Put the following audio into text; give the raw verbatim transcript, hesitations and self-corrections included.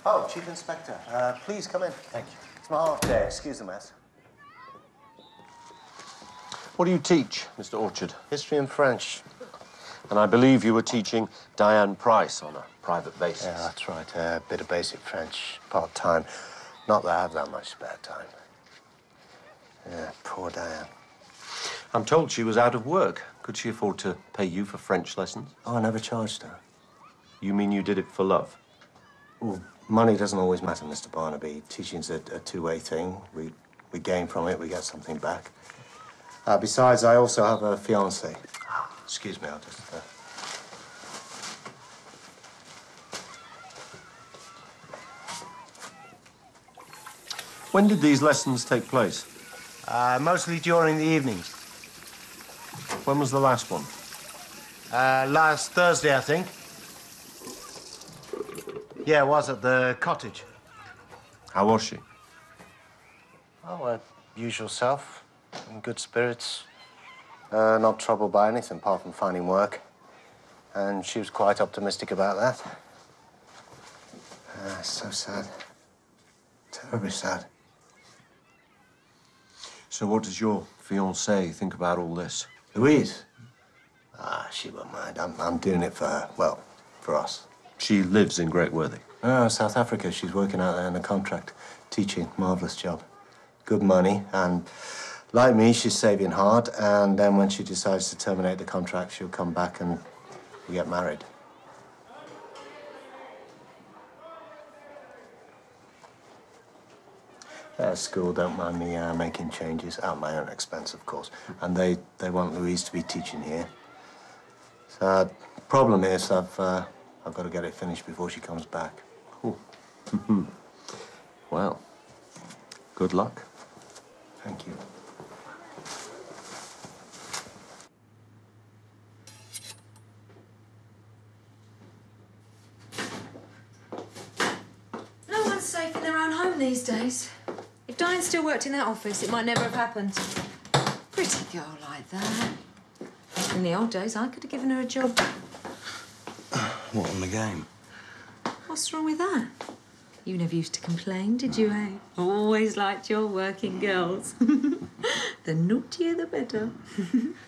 Oh, Chief Inspector, uh, please come in. Thank you. It's my half day. Excuse the mess. What do you teach, Mister Orchard? History and French. And I believe you were teaching Diane Price on a private basis. Yeah, that's right. A uh, bit of basic French, part-time. Not that I have that much spare time. Yeah, poor Diane. I'm told she was out of work. Could she afford to pay you for French lessons? Oh, I never charged her. You mean you did it for love? Well, money doesn't always matter, Mister Barnaby. Teaching's a, a two-way thing. We, we gain from it, we get something back. Uh, besides, I also have a fiancée. Excuse me, I'll just... Uh... When did these lessons take place? Uh, mostly during the evenings. When was the last one? Uh, last Thursday, I think. Yeah, it was at the cottage. How was she? Oh, her usual self. In good spirits. Uh, not troubled by anything apart from finding work. And she was quite optimistic about that. Uh, so sad. Terribly sad. So what does your fiancée think about all this? Louise? Ah, she won't mind. I'm, I'm doing it for her. Well, for us. She lives in Great Worthy. Oh, South Africa. She's working out there on a contract. Teaching. Marvellous job. Good money. And like me, she's saving hard. And then when she decides to terminate the contract, she'll come back and we get married. Their school don't mind me uh, making changes, at my own expense, of course. And they, they want Louise to be teaching here. So, uh, problem is, I've, uh, I've got to get it finished before she comes back. Well, good luck. Thank you. No one's safe in their own home these days. If Diane still worked in that office, it might never have happened. Pretty girl like that. In the old days, I could have given her a job. What on the game? What's wrong with that? You never used to complain, did you, eh? Always liked your working girls. The naughtier, the better.